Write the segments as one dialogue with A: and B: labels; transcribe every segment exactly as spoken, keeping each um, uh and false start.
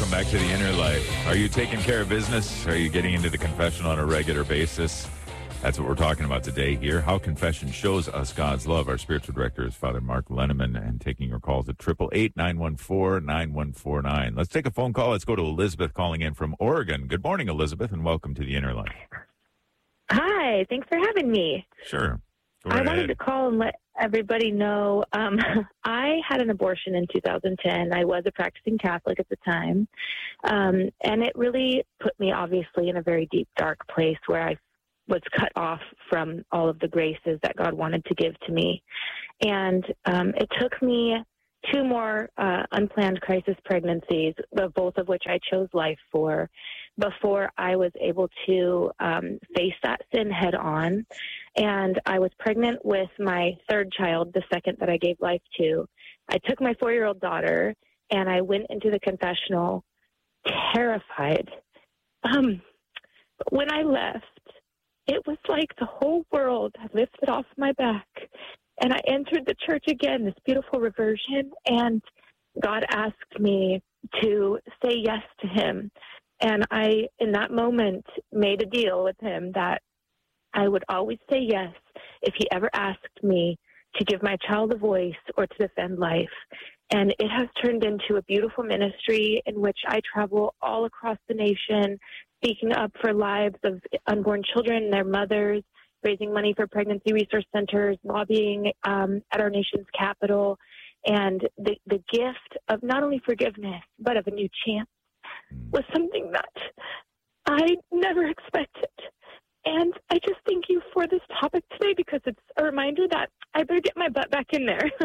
A: Welcome back to The Inner Life. Are you taking care of business? Are you getting into the confessional on a regular basis? That's what we're talking about today here. How confession shows us God's love. Our spiritual director is Father Mark Lenneman, and taking your calls at eight eight eight, nine one four, nine one four nine. Let's take a phone call. Let's go to Elizabeth calling in from Oregon. Good morning, Elizabeth, and welcome to The Inner Life.
B: Hi, thanks for having me.
A: Sure. Go
B: I
A: right
B: wanted
A: ahead.
B: to call and let everybody know um, I had an abortion in two thousand ten. I was a practicing Catholic at the time, um, and it really put me obviously in a very deep, dark place where I was cut off from all of the graces that God wanted to give to me. And um, it took me two more uh, unplanned crisis pregnancies, both of which I chose life for, before I was able to um, face that sin head on. And I was pregnant with my third child, the second that I gave life to. I took my four-year-old daughter, and I went into the confessional terrified. Um, but when I left, it was like the whole world had lifted off my back. And I entered the church again, this beautiful reversion, and God asked me to say yes to him. And I, in that moment, made a deal with him that I would always say yes if he ever asked me to give my child a voice or to defend life. And it has turned into a beautiful ministry in which I travel all across the nation, speaking up for lives of unborn children and their mothers, raising money for pregnancy resource centers, lobbying um, at our nation's capital, and the, the gift of not only forgiveness, but of a new chance was something that I never expected. And I just thank you for this topic today because it's a reminder that I better get my butt back in there.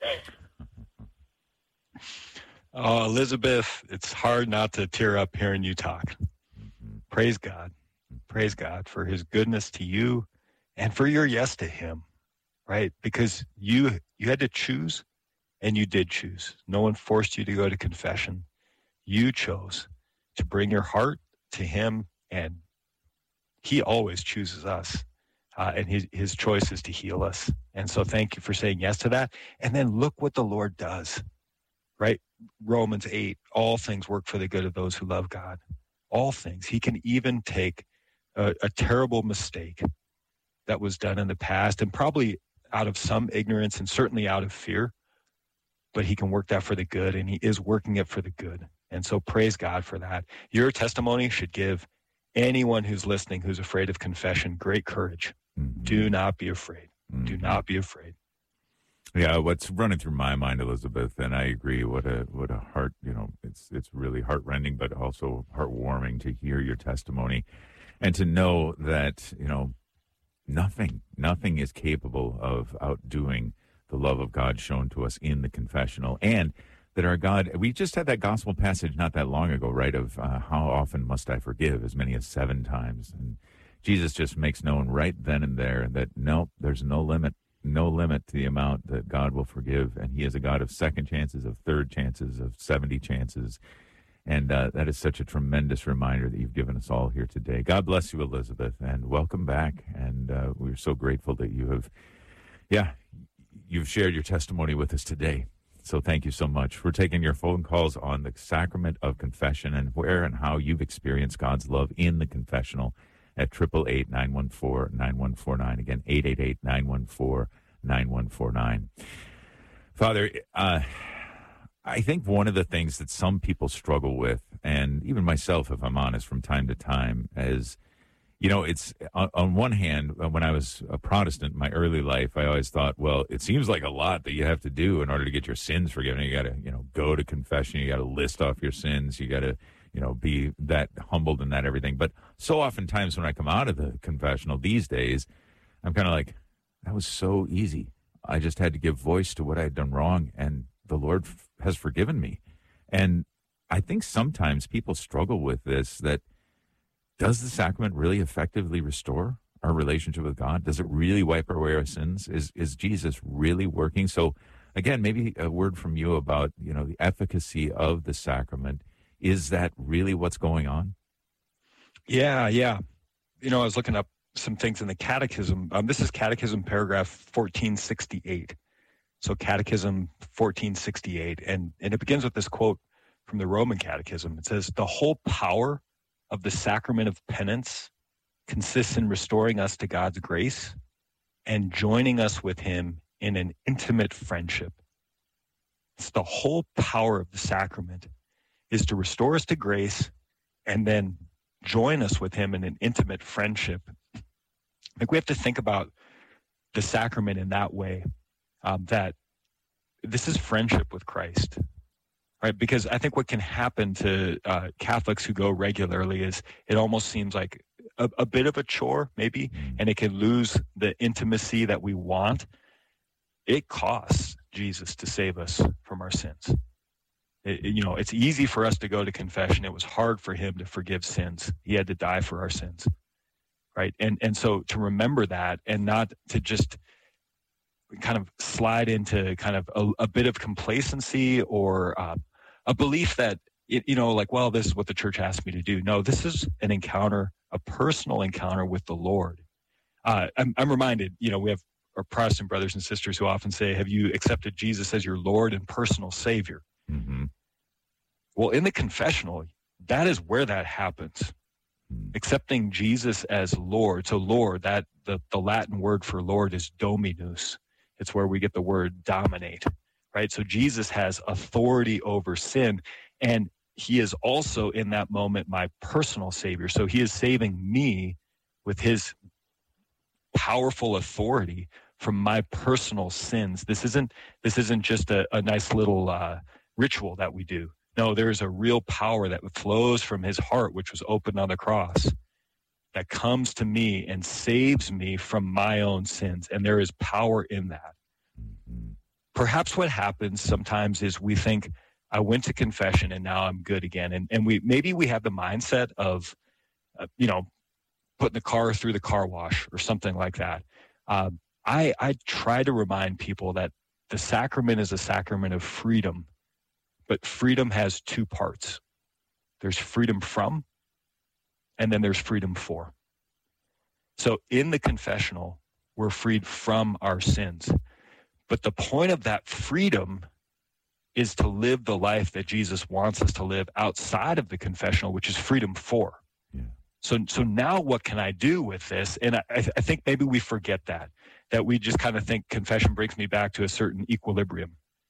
C: Oh, Elizabeth, it's hard not to tear up hearing you talk. Praise God. Praise God for his goodness to you and for your yes to him, right? Because you you had to choose, and you did choose. No one forced you to go to confession. You chose to bring your heart to him, and he always chooses us, uh, and his, his choice is to heal us. And so thank you for saying yes to that. And then look what the Lord does, right? Romans eight, all things work for the good of those who love God. All things. He can even take a, a terrible mistake that was done in the past, and probably out of some ignorance and certainly out of fear, but he can work that for the good, and he is working it for the good. And so praise God for that. Your testimony should give anyone who's listening who's afraid of confession great courage. Mm-hmm. Do not be afraid. Mm-hmm. Do not be afraid.
A: Yeah, what's running through my mind, Elizabeth, and I agree, what a what a heart, you know, it's it's really heart-rending, but also heartwarming to hear your testimony and to know that, you know, nothing, nothing is capable of outdoing the love of God shown to us in the confessional, and that our God, we just had that gospel passage not that long ago, right, of uh, how often must I forgive, as many as seven times, and Jesus just makes known right then and there that, no, there's no limit, no limit to the amount that God will forgive, and he is a God of second chances, of third chances, of seventy chances, and uh, that is such a tremendous reminder that you've given us all here today. God bless you, Elizabeth, and welcome back, and uh, we're so grateful that you have, yeah, you've shared your testimony with us today. So thank you so much. We're taking your phone calls on the sacrament of confession and where and how you've experienced God's love in the confessional at eight eight eight, nine one four, nine one four nine. Again, eight eight eight, nine one four, nine one four nine. Father, uh, I think one of the things that some people struggle with, and even myself, if I'm honest, from time to time, is, you know, it's on, on one hand, when I was a Protestant in my early life, I always thought, well, it seems like a lot that you have to do in order to get your sins forgiven. You got to, you know, go to confession. You got to list off your sins. You got to, you know, be that humbled and that everything. But so oftentimes when I come out of the confessional these days, I'm kind of like, that was so easy. I just had to give voice to what I had done wrong, and the Lord f- has forgiven me. And I think sometimes people struggle with this, that does the sacrament really effectively restore our relationship with God? Does it really wipe away our sins? Is is Jesus really working? So again, maybe a word from you about, you know, the efficacy of the sacrament. Is that really what's going on?
C: Yeah, yeah. You know, I was looking up some things in the Catechism. Um, this is Catechism paragraph fourteen sixty-eight. So Catechism fourteen sixty-eight, and, and it begins with this quote from the Roman Catechism. It says, the whole power of the sacrament of penance consists in restoring us to God's grace and joining us with him in an intimate friendship. It's the whole power of the sacrament is to restore us to grace and then join us with him in an intimate friendship. Like, we have to think about the sacrament in that way, um, that this is friendship with Christ, right? Because I think what can happen to uh, Catholics who go regularly is it almost seems like a, a bit of a chore, maybe, and it can lose the intimacy that we want. It costs Jesus to save us from our sins. It, you know, it's easy for us to go to confession. It was hard for him to forgive sins. He had to die for our sins, right? And and so to remember that and not to just kind of slide into kind of a, a bit of complacency or uh, a belief that, it, you know, like, well, this is what the church asked me to do. No, this is an encounter, a personal encounter with the Lord. Uh, I'm, I'm reminded, you know, we have our Protestant brothers and sisters who often say, have you accepted Jesus as your Lord and personal Savior?
A: Mm-hmm.
C: Well, in the confessional, that is where that happens. Mm-hmm. Accepting Jesus as Lord. So Lord, that the, the Latin word for Lord is Dominus. It's where we get the word dominate, right? So Jesus has authority over sin, and he is also in that moment my personal Savior. So he is saving me with his powerful authority from my personal sins. This isn't this isn't just a, a nice little uh, ritual that we do. No, there is a real power that flows from his heart, which was opened on the cross, that comes to me and saves me from my own sins. And there is power in that. Mm-hmm. Perhaps what happens sometimes is we think, I went to confession and now I'm good again. And and we maybe we have the mindset of, uh, you know, putting the car through the car wash or something like that. Um, I, I try to remind people that the sacrament is a sacrament of freedom, but freedom has two parts. There's freedom from, and then there's freedom for. So in the confessional, we're freed from our sins. But the point of that freedom is to live the life that Jesus wants us to live outside of the confessional, which is freedom for. Yeah. So, so now what can I do with this? And I, I think maybe we forget that, that we just kind of think confession brings me back to a certain equilibrium.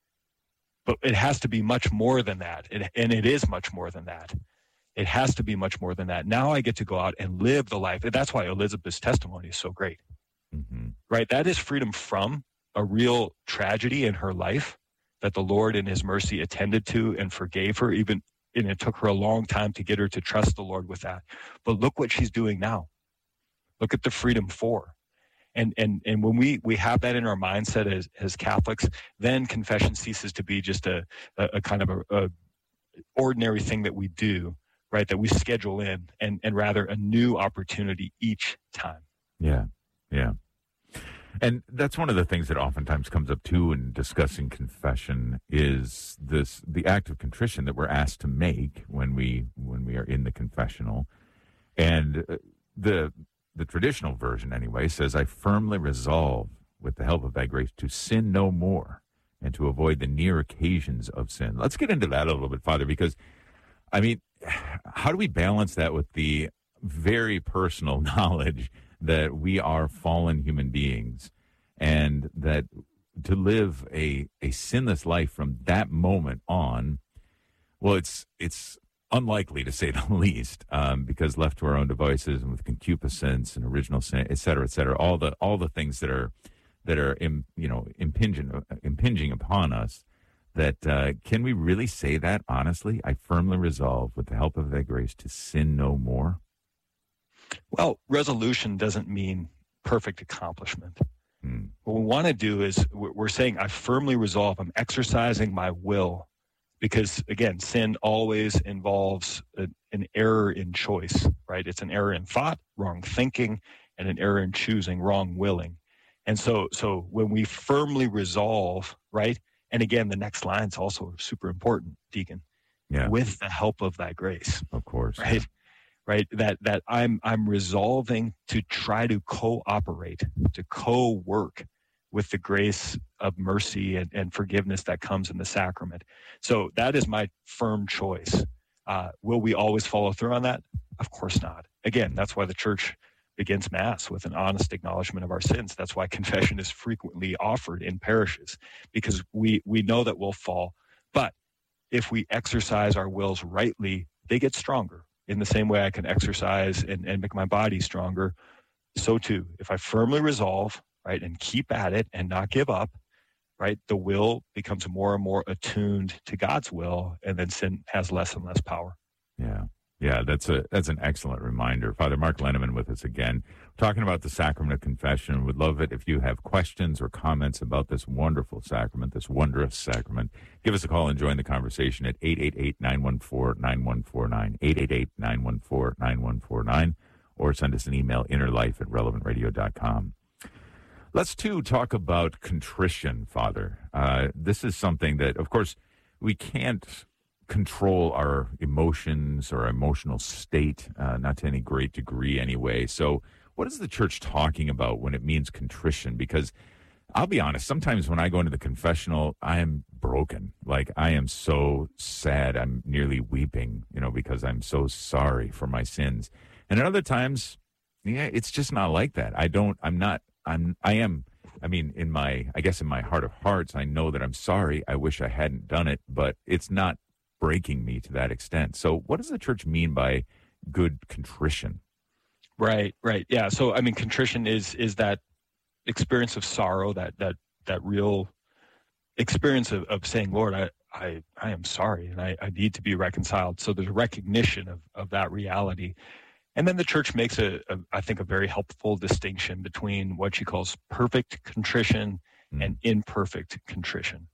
C: But it has to be much more than that. It, and it is much more than that. It has to be much more than that. Now I get to go out and live the life. And that's why Elizabeth's testimony is so great, mm-hmm. right? That is freedom from a real tragedy in her life that the Lord in his mercy attended to and forgave her, even, and it took her a long time to get her to trust the Lord with that. But look what she's doing now. Look at the freedom for. And and and when we, we have that in our mindset as, as Catholics, then confession ceases to be just a, a, a kind of a, a ordinary thing that we do, right, that we schedule in, and, and rather a new opportunity each time.
A: Yeah, yeah. And that's one of the things that oftentimes comes up, too, in discussing confession is this the act of contrition that we're asked to make when we when we are in the confessional. And the the traditional version, anyway, says, I firmly resolve, with the help of thy grace, to sin no more and to avoid the near occasions of sin. Let's get into that a little bit, Father, because, I mean, how do we balance that with the very personal knowledge that we are fallen human beings and that to live a, a sinless life from that moment on, well, it's it's unlikely, to say the least, um, because left to our own devices and with concupiscence and original sin, et cetera, et cetera, all the all the things that are that are im, you know impinging impinging upon us. That uh, can we really say that honestly? I firmly resolve, with the help of thy grace, to sin no more.
C: Well, resolution doesn't mean perfect accomplishment. Hmm. What we want to do is we're saying, I firmly resolve, I'm exercising my will, because, again, sin always involves a, an error in choice, right? It's an error in thought, wrong thinking, and an error in choosing, wrong willing. And so, so when we firmly resolve, right? And again, the next line is also super important, Deacon. Yeah. With the help of thy grace.
A: Of course.
C: Right? Yeah. Right, that that I'm I'm resolving to try to cooperate, to co-work with the grace of mercy and, and forgiveness that comes in the sacrament. So that is my firm choice. Uh, will we always follow through on that? Of course not. Again, that's why the church begins Mass with an honest acknowledgement of our sins. That's why confession is frequently offered in parishes, because we, we know that we'll fall. But if we exercise our wills rightly, they get stronger. In the same way I can exercise and, and make my body stronger, so too, if I firmly resolve, right, and keep at it and not give up, right, the will becomes more and more attuned to God's will, and then sin has less and less power.
A: Yeah. Yeah, that's a that's an excellent reminder. Father Mark Linneman with us again, talking about the sacrament of confession. Would love it if you have questions or comments about this wonderful sacrament, this wondrous sacrament. Give us a call and join the conversation at eight eight eight, nine one four, nine one four nine, eight eight eight, nine one four, nine one four nine, or send us an email, innerlife at relevant radio dot com. Let's, too, talk about contrition, Father. Uh, this is something that, of course, we can't control our emotions or emotional state, uh, not to any great degree anyway. So what is the church talking about when it means contrition? Because I'll be honest, sometimes when I go into the confessional, I am broken. Like, I am so sad, I'm nearly weeping, you know, because I'm so sorry for my sins. And at other times, yeah, it's just not like that. I don't, I'm not, I'm, I am, I mean, in my, I guess in my heart of hearts, I know that I'm sorry. I wish I hadn't done it, but it's not breaking me to that extent. So what does the church mean by good contrition?
C: Right, right. Yeah. So, I mean, contrition is is that experience of sorrow, that that that real experience of, of saying, Lord, I, I, I am sorry and I, I need to be reconciled. So there's a recognition of, of that reality. And then the church makes, a, a, I think, a very helpful distinction between what she calls perfect contrition mm. and imperfect contrition.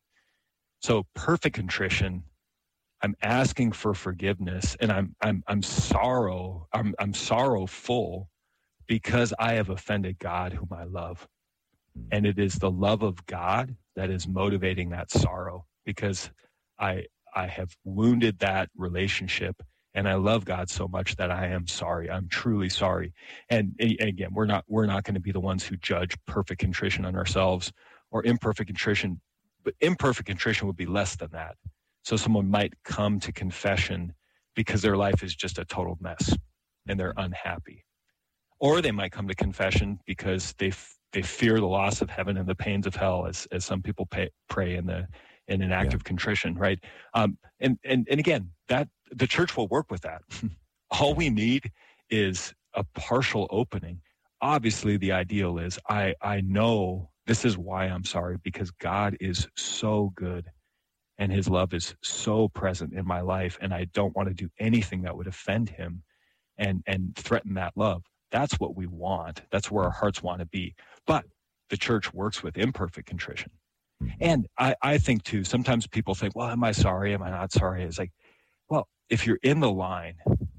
C: So perfect contrition, I'm asking for forgiveness, and I'm I'm I'm sorrow I'm I'm sorrowful because I have offended God, whom I love, and it is the love of God that is motivating that sorrow, because I I have wounded that relationship, and I love God so much that I am sorry. I'm truly sorry. And, and again, we're not we're not going to be the ones who judge perfect contrition on ourselves or imperfect contrition, but imperfect contrition would be less than that. So someone might come to confession because their life is just a total mess and they're unhappy. Or they might come to confession because they f- they fear the loss of heaven and the pains of hell, as as some people pay, pray in the in an act yeah. of contrition, right? Um, and and and again, that the church will work with that. All we need is a partial opening. Obviously, the ideal is I I know this is why I'm sorry, because God is so good. And his love is so present in my life, and I don't want to do anything that would offend him and, and threaten that love. That's what we want. That's where our hearts want to be. But the church works with imperfect contrition. And I, I think, too, sometimes people think, well, am I sorry? Am I not sorry? It's like, well, if you're in the line,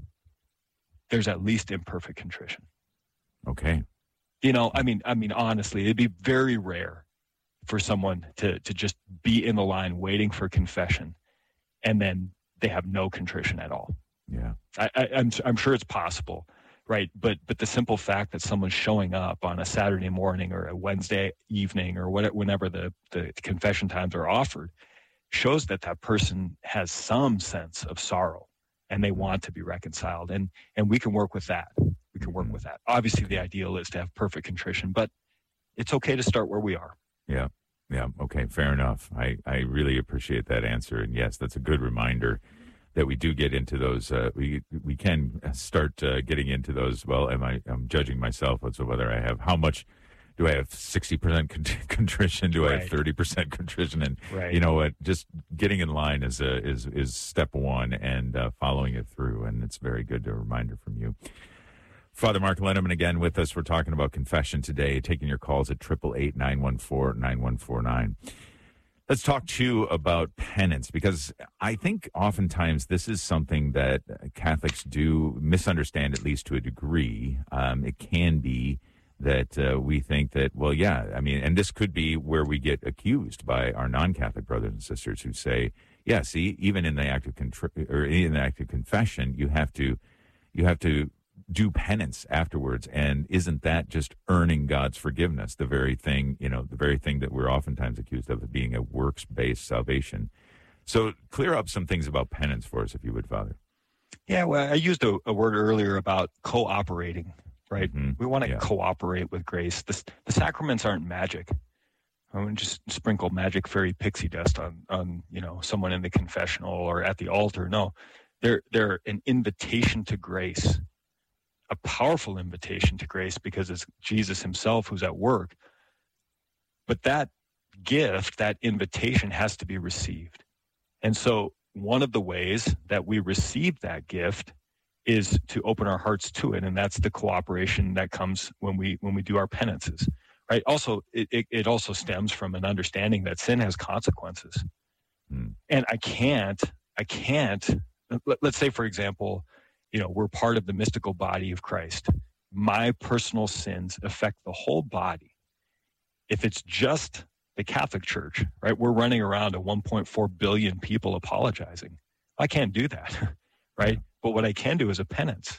C: there's at least imperfect contrition.
A: Okay.
C: You know, I mean, I mean, honestly, it'd be very rare for someone to to just be in the line waiting for confession, and then they have no contrition at all.
A: Yeah,
C: I, I, I'm I'm sure it's possible, right? But but the simple fact that someone's showing up on a Saturday morning or a Wednesday evening or whatever, whenever the the confession times are offered, shows that that person has some sense of sorrow and they want to be reconciled, and and we can work with that. We can work with that. Obviously, the ideal is to have perfect contrition, but it's okay to start where we are.
A: Yeah. Yeah. Okay. Fair enough. I, I really appreciate that answer. And yes, that's a good reminder that we do get into those. Uh, we we can start uh, getting into those. Well, am I? I'm judging myself as to whether I have how much. Do I have sixty percent contrition? Do I have thirty percent contrition? And
C: right.
A: you know what? Just getting in line is a, is is step one, and uh, following it through. And it's very good. A reminder from you. Father Mark Linneman again with us. We're talking about confession today, taking your calls at eight eight eight, nine one four, nine one four nine. Let's talk, too, about penance, because I think oftentimes this is something that Catholics do misunderstand, at least to a degree. Um, it can be that uh, we think that, well, yeah, I mean, and this could be where we get accused by our non-Catholic brothers and sisters who say, yeah, see, even in the act of, contri- or in the act of confession, you have to, you have to do penance afterwards. And isn't that just earning God's forgiveness? The very thing, you know, the very thing that we're oftentimes accused of, of being a works-based salvation. So clear up some things about penance for us, if you would, Father.
C: Yeah, well, I used a, a word earlier about cooperating, right?
A: Mm-hmm.
C: We want to
A: Yeah.
C: cooperate with grace. The, the sacraments aren't magic. I wouldn't just sprinkle magic fairy pixie dust on, on, you know, someone in the confessional or at the altar. No, they're, they're an invitation to grace, a powerful invitation to grace, because it's Jesus himself who's at work. But that gift, that invitation has to be received. And so one of the ways that we receive that gift is to open our hearts to it. And that's the cooperation that comes when we, when we do our penances, right? Also, it, it, it also stems from an understanding that sin has consequences.
A: Mm.
C: And I can't, I can't, let, let's say, for example, you know, we're part of the mystical body of Christ. My personal sins affect the whole body. If it's just the Catholic Church, right? We're running around at one point four billion people apologizing. I can't do that, right? But what I can do is a penance.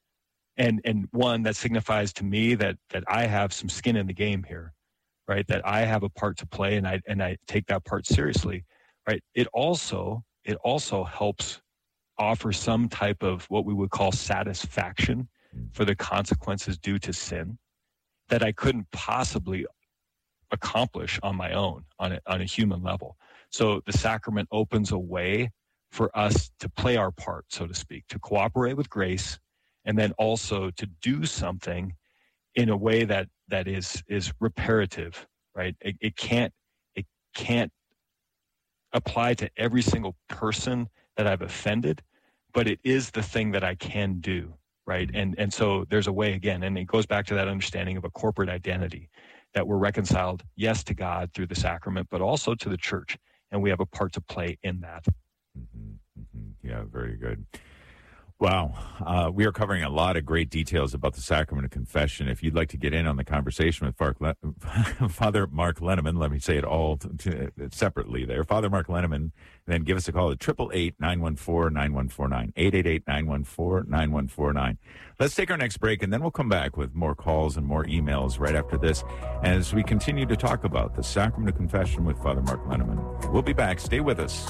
C: And and one that signifies to me that that I have some skin in the game here, right? That I have a part to play, and I and I take that part seriously, right? It also it also helps offer some type of what we would call satisfaction for the consequences due to sin that I couldn't possibly accomplish on my own on a, on a human level. So the sacrament opens a way for us to play our part, so to speak, to cooperate with grace, and then also to do something in a way that that is is reparative, right? It, it can't it can't apply to every single person that I've offended, but it is the thing that I can do, right? And and so there's a way, again, and it goes back to that understanding of a corporate identity, that we're reconciled, yes, to God through the sacrament, but also to the church, and we have a part to play in that.
A: Mm-hmm, mm-hmm. Yeah, very good. Wow. Uh, we are covering a lot of great details about the sacrament of confession. If you'd like to get in on the conversation with Le- Father Mark Lenneman, let me say it all to, to, separately there. Father Mark Lenneman, then give us a call at eight eight eight, nine one four, nine one four nine, eight eight eight, nine one four, nine one four nine. Let's take our next break, and then we'll come back with more calls and more emails right after this as we continue to talk about the sacrament of confession with Father Mark Lenneman. We'll be back. Stay with us.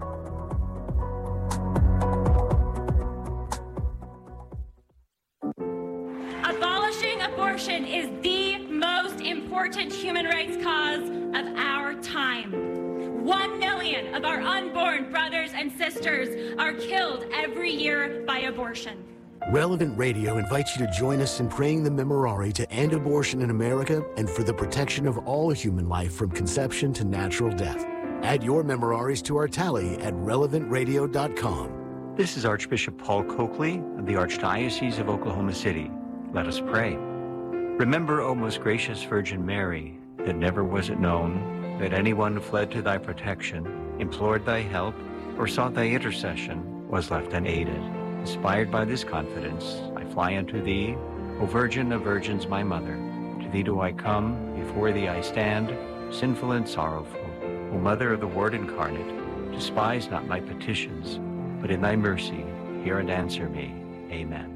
D: Abortion is the most important human rights cause of our time. One million of our unborn brothers and sisters are killed every year by abortion.
E: Relevant Radio invites you to join us in praying the Memorare to end abortion in America and for the protection of all human life from conception to natural death. Add your Memoraries to our tally at relevant radio dot com.
F: This is Archbishop Paul Coakley of the Archdiocese of Oklahoma City. Let us pray. Remember, O most gracious Virgin Mary, that never was it known that anyone who fled to thy protection, implored thy help, or sought thy intercession was left unaided. Inspired by this confidence, I fly unto thee, O Virgin of Virgins, my Mother. To thee do I come, before thee I stand, sinful and sorrowful. O Mother of the Word incarnate, despise not my petitions, but in thy mercy hear and answer me. Amen.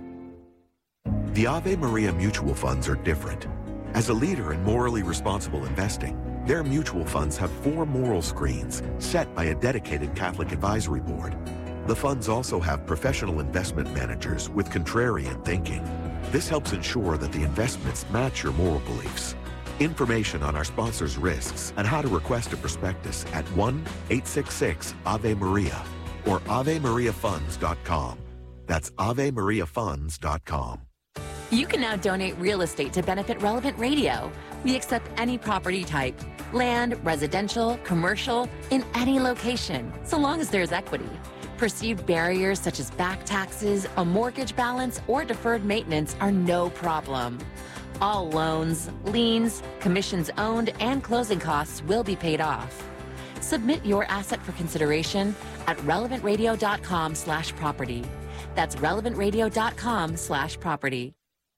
G: The Ave Maria mutual funds are different. As a leader in morally responsible investing, their mutual funds have four moral screens set by a dedicated Catholic advisory board. The funds also have professional investment managers with contrarian thinking. This helps ensure that the investments match your moral beliefs. Information on our sponsors' risks and how to request a prospectus at one eight six six Ave Maria or ave maria funds dot com. That's ave maria funds dot com.
H: You can now donate real estate to benefit Relevant Radio. We accept any property type, land, residential, commercial, in any location, so long as there's equity. Perceived barriers such as back taxes, a mortgage balance, or deferred maintenance are no problem. All loans, liens, commissions owned, and closing costs will be paid off. Submit your asset for consideration at relevant radio dot com slash property. That's relevant radio dot com slash property.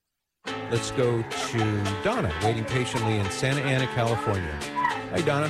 I: Let's go to Donna, waiting patiently in Santa Ana, California. Hi, Donna.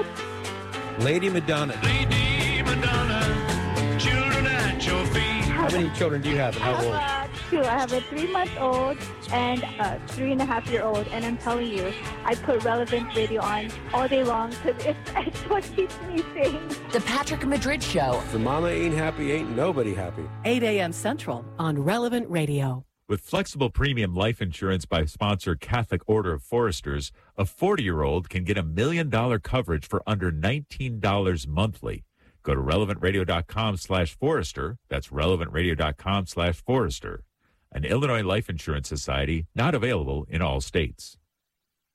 I: Lady Madonna.
J: Lady Madonna, children at your feet.
I: How many children do you have and how
J: I
I: old?
J: have uh, two. I have a three-month-old and a three-and-a-half-year-old, and I'm telling you, I put Relevant Radio on all day long because it's, it's what keeps me sane.
H: The Patrick Madrid Show.
K: If the mama ain't happy, ain't nobody happy.
L: eight a.m. Central on Relevant Radio.
A: With flexible premium life insurance by sponsor Catholic Order of Foresters, a forty-year-old can get a million-dollar coverage for under nineteen dollars monthly. Go to relevantradio.com slash Forester. That's relevantradio.com slash Forester. An Illinois Life Insurance Society, not available in all states.